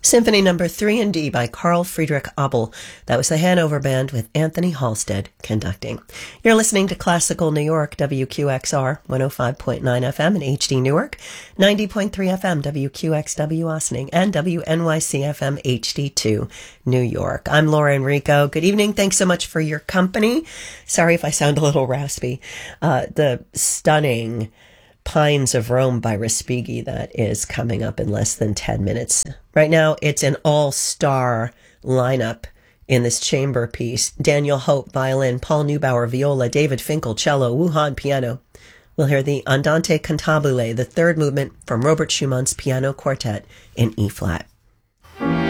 Symphony Number 3 in D by Carl Friedrich Abel. That was the Hanover Band with Anthony Halstead conducting. You're listening to Classical New York, WQXR, 105.9 FM in HD Newark, 90.3 FM, WQXW Ossining, and WNYC FM HD2 New York. I'm Laura Enrico. Good evening. Thanks so much for your company. Sorry if I sound a little raspy. The stunning Pines of Rome by Respighi that is coming up in less than 10 minutes. Right now, it's an all-star lineup in this chamber piece. Daniel Hope, violin, Paul Neubauer, viola, David Finkel, cello, Wu Han, piano. We'll hear the Andante Cantabile, the third movement from Robert Schumann's Piano Quartet in E-flat.